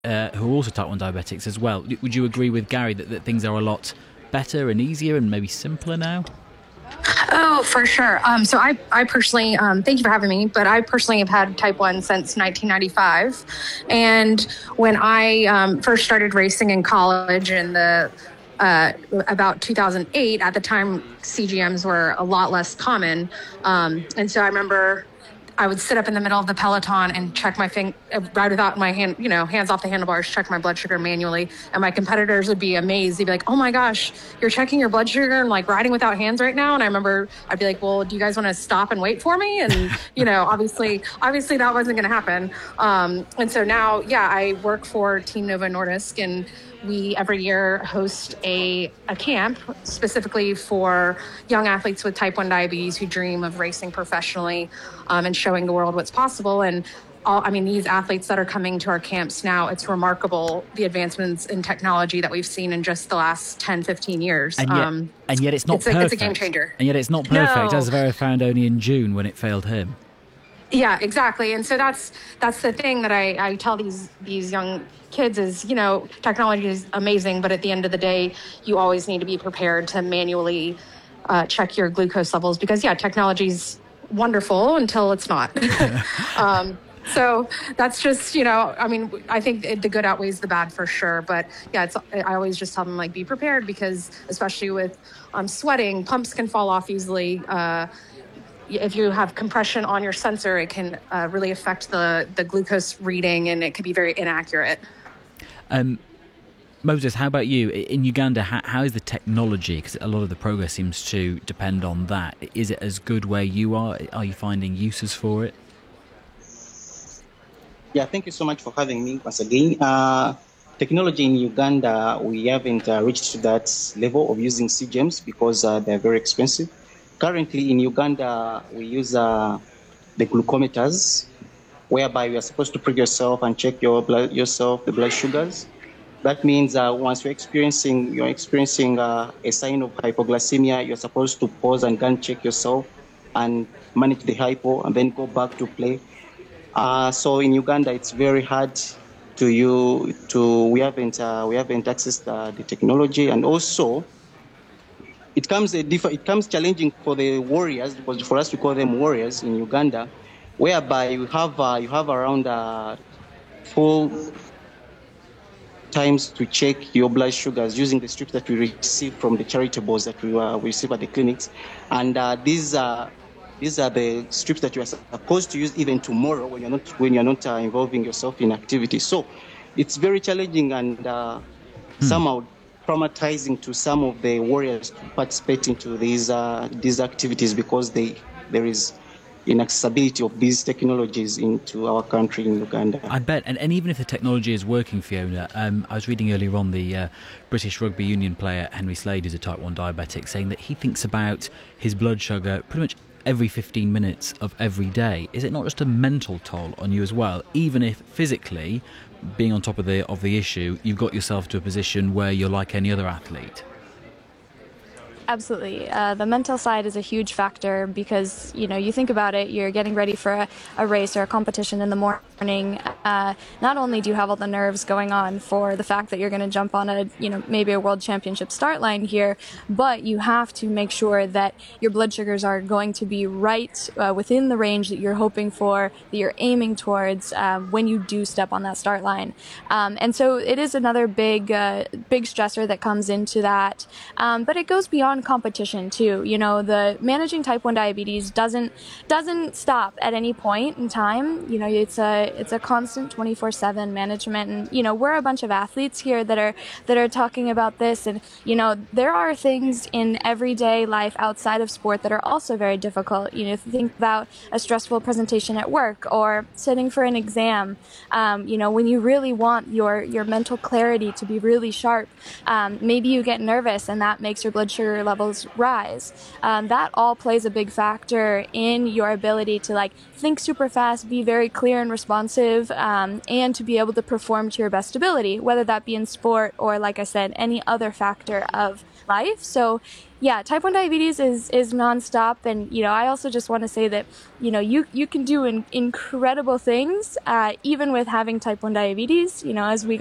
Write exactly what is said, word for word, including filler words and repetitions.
uh, who are also type one diabetics as well. Would you agree with Gary that, that things are a lot better and easier and maybe simpler now? Oh, for sure. Um, so I, I personally, um, thank you for having me, but I personally have had type one since nineteen ninety-five. And when I um, first started racing in college in the uh, about two thousand eight, at the time, C G Ms were a lot less common. Um, and so I remember I would sit up in the middle of the peloton and check my thing, ride without my hand, you know, hands off the handlebars, check my blood sugar manually. And my competitors would be amazed. They'd be like, oh my gosh, you're checking your blood sugar and like riding without hands right now. And I remember I'd be like, well, do you guys want to stop and wait for me? And, you know, obviously, obviously that wasn't going to happen. Um, and so now, yeah, I work for Team Novo Nordisk, and we every year host a, a camp specifically for young athletes with type one diabetes who dream of racing professionally um, and showing the world what's possible. And all, I mean, these athletes that are coming to our camps now, it's remarkable the advancements in technology that we've seen in just the last ten, fifteen years. And yet, um, and yet it's not it's perfect. A, it's a game changer. And yet it's not perfect, no. as Vera found only in June when it failed him. Yeah, exactly. And so that's that's the thing that I, I tell these these young kids is, you know, technology is amazing, but at the end of the day, you always need to be prepared to manually uh, check your glucose levels because, yeah, technology's wonderful until it's not. um, so that's just, you know, I mean, I think the good outweighs the bad for sure. But yeah, it's, I always just tell them, like, be prepared because especially with um, sweating, pumps can fall off easily. Uh, if you have compression on your sensor, it can uh, really affect the, the glucose reading and it can be very inaccurate. Um, Moses, how about you? In Uganda, how, how is the technology? Because a lot of the progress seems to depend on that. Is it as good where you are? Are you finding uses for it? Yeah, thank you so much for having me once again. Uh, technology in Uganda, we haven't uh, reached to that level of using C G Ms because uh, they're very expensive. Currently in Uganda, we use uh, the glucometers, whereby you are supposed to prick yourself and check your blood, yourself, the blood sugars. That means uh, once you're experiencing you're experiencing uh, a sign of hypoglycemia, you're supposed to pause and go and check yourself and manage the hypo, and then go back to play. Uh, so in Uganda, it's very hard to you to we haven't uh, we haven't accessed uh, the technology, and also it comes a diff- it comes challenging for the warriors, because for us to call them warriors in Uganda, whereby you have uh, you have around uh, four times to check your blood sugars using the strips that we receive from the charitables that we, uh, we receive at the clinics, and uh, these are these are the strips that you are supposed to use even tomorrow when you're not when you're not uh, involving yourself in activity. So it's very challenging and uh, hmm. somehow traumatizing to some of the warriors to participate into these uh, these activities because they there is inaccessibility of these technologies into our country in Uganda. I bet, and, and even if the technology is working, Fiona, um, I was reading earlier on the uh, British Rugby Union player Henry Slade, who's a type one diabetic, saying that he thinks about his blood sugar pretty much every fifteen minutes of every day. Is it not just a mental toll on you as well, even if physically, being on top of the of the issue, you've got yourself to a position where you're like any other athlete? Absolutely. Uh, the mental side is a huge factor because, you know, you think about it, you're getting ready for a, a race or a competition in the morning. Uh, not only do you have all the nerves going on for the fact that you're going to jump on a, you know, maybe a world championship start line here, but you have to make sure that your blood sugars are going to be right uh, within the range that you're hoping for, that you're aiming towards uh, when you do step on that start line. Um, and so it is another big, uh, big stressor that comes into that. Um, but it goes beyond competition too. You know, the managing type one diabetes doesn't doesn't stop at any point in time. You know, it's a it's a constant twenty-four seven management, and you know, we're a bunch of athletes here that are that are talking about this, and you know, there are things in everyday life outside of sport that are also very difficult. You know, if you think about a stressful presentation at work or sitting for an exam, um, you know, when you really want your your mental clarity to be really sharp, um, maybe you get nervous and that makes your blood sugar levels rise. Um, that all plays a big factor in your ability to like think super fast, be very clear and responsive responsive, um, and to be able to perform to your best ability, whether that be in sport or, like I said, any other factor of life. So yeah, type one diabetes is, is nonstop. And, you know, I also just want to say that, you know, you, you can do in, incredible things, uh, even with having type one diabetes, you know, as we got